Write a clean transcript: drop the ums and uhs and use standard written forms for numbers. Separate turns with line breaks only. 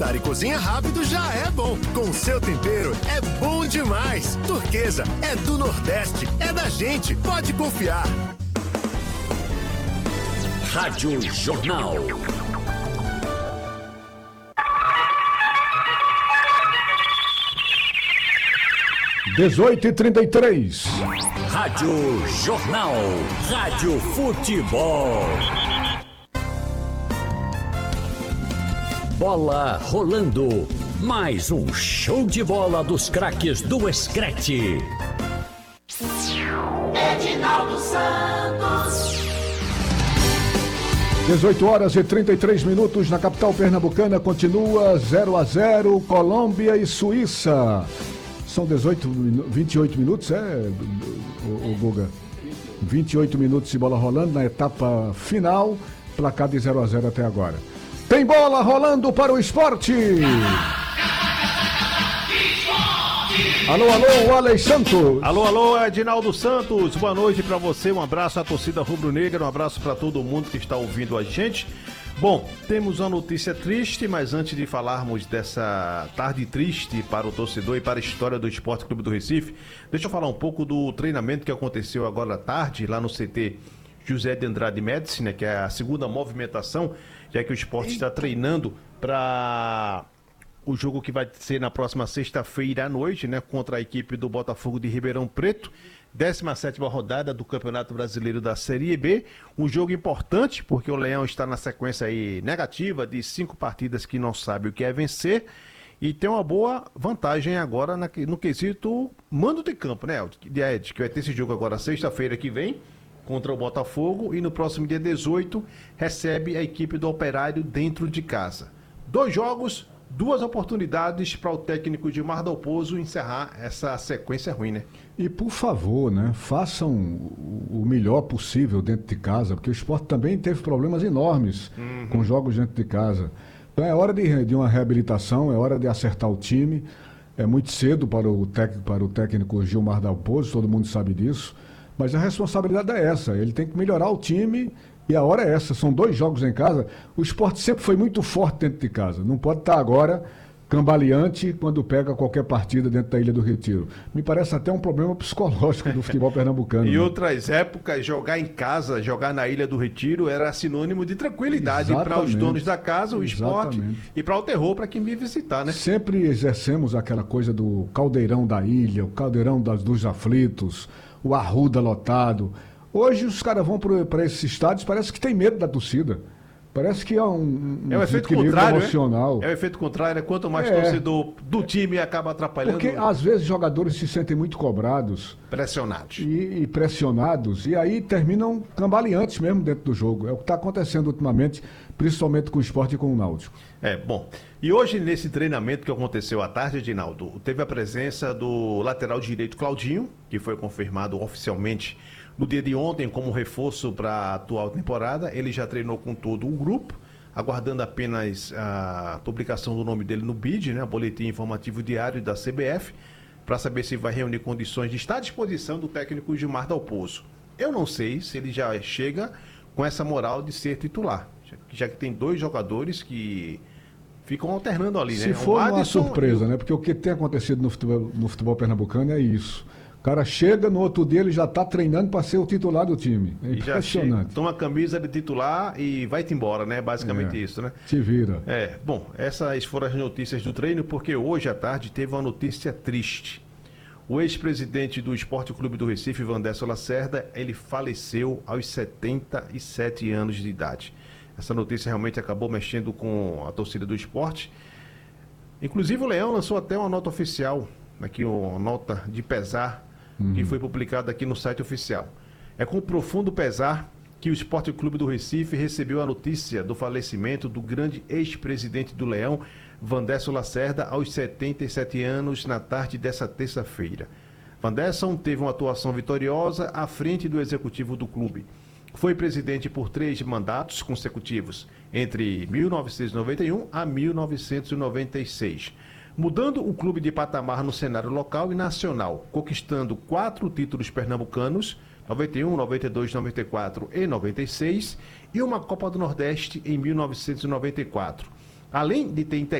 jantar e cozinha rápido já é bom. Com seu tempero é bom demais. Turquesa é do Nordeste, é da gente, pode confiar.
Rádio Jornal.
Dezoito e 33.
Rádio Jornal. Rádio Futebol. Bola rolando. Mais um show de bola dos craques do Screte.
Edinaldo Santos.
18 horas e 33 minutos na capital pernambucana. Continua 0-0, Colômbia e Suíça. São 28 minutos, o Guga? 28 minutos de bola rolando na etapa final. Placar de 0-0 até agora. Tem bola rolando para o esporte. Alô, alô, Alex Santos.
Alô, Edinaldo Santos. Boa noite para você. Um abraço à torcida rubro-negra. Um abraço para todo mundo que está ouvindo a gente. Bom, temos uma notícia triste, mas antes de falarmos dessa tarde triste para o torcedor e para a história do Esporte Clube do Recife, deixa eu falar um pouco do treinamento que aconteceu agora à tarde, lá no CT José de Andrade Médici, né, que é a segunda movimentação, já que o Esporte está treinando para o jogo que vai ser na próxima sexta-feira à noite, né, contra a equipe do Botafogo de Ribeirão Preto. 17ª rodada do Campeonato Brasileiro da Série B, um jogo importante porque o Leão está na sequência aí negativa de 5 partidas que não sabe o que é vencer e tem uma boa vantagem agora no quesito mando de campo, né, Ed, que vai ter esse jogo agora sexta-feira que vem contra o Botafogo e no próximo dia 18 recebe a equipe do Operário dentro de casa. 2 jogos, 2 oportunidades para o técnico Gilmar Dalpozo encerrar essa sequência ruim, né?
E por favor, né, façam o melhor possível dentro de casa, porque o Sport também teve problemas enormes com jogos dentro de casa. Então é hora de uma reabilitação, é hora de acertar o time. É muito cedo para o técnico Gilmar Dalpozo, todo mundo sabe disso, mas a responsabilidade é essa, ele tem que melhorar o time. E a hora é essa, são 2 jogos em casa. O Sport sempre foi muito forte dentro de casa. Não pode estar agora cambaleante quando pega qualquer partida dentro da Ilha do Retiro. Me parece até um problema psicológico do futebol pernambucano.
Em outras épocas, jogar em casa, jogar na Ilha do Retiro era sinônimo de tranquilidade para os donos da casa, o Sport, e para o terror para quem vir visitar, né?
Sempre exercemos aquela coisa do caldeirão da ilha, o caldeirão dos aflitos, o Arruda lotado. Hoje os caras vão para esses estádios, parece que tem medo da torcida. Parece que é um
efeito contrário, emocional. É o efeito contrário, né? Quanto mais torcedor do time acaba atrapalhando.
Porque às vezes jogadores se sentem muito cobrados.
Pressionados.
E pressionados, e aí terminam cambaleantes mesmo dentro do jogo. É o que está acontecendo ultimamente, principalmente com o Sport e com o Náutico.
Bom. E hoje, nesse treinamento que aconteceu à tarde, Edinaldo, teve a presença do lateral direito Claudinho, que foi confirmado oficialmente no dia de ontem como reforço para a atual temporada. Ele já treinou com todo o grupo, aguardando apenas a publicação do nome dele no BID, né, Boletim Informativo Diário da CBF, para saber se vai reunir condições de estar à disposição do técnico Gilmar Dalpozo. Eu não sei se ele já chega com essa moral de ser titular, já que tem 2 jogadores que ficam alternando ali, né?
Se for uma surpresa, né? Porque o que tem acontecido no futebol pernambucano é isso. O cara chega, no outro dia ele já está treinando para ser o titular do time. É impressionante.
Toma a camisa de titular e vai-te embora, né? Basicamente isso, né?
Te vira.
Bom, essas foram as notícias do treino, porque hoje à tarde teve uma notícia triste. O ex-presidente do Esporte Clube do Recife, Vandesso Lacerda, ele faleceu aos 77 anos de idade. Essa notícia realmente acabou mexendo com a torcida do esporte. Inclusive o Leão lançou até uma nota oficial, aqui uma nota de pesar, que foi publicada aqui no site oficial. É com profundo pesar que o Esporte Clube do Recife recebeu a notícia do falecimento do grande ex-presidente do Leão, Vandesso Lacerda, aos 77 anos, na tarde dessa terça-feira. Vandesso teve uma atuação vitoriosa à frente do executivo do clube. Foi presidente por 3 mandatos consecutivos, entre 1991 a 1996, mudando o clube de patamar no cenário local e nacional, conquistando 4 títulos pernambucanos, 91, 92, 94 e 96, e uma Copa do Nordeste em 1994. Além de ter integrado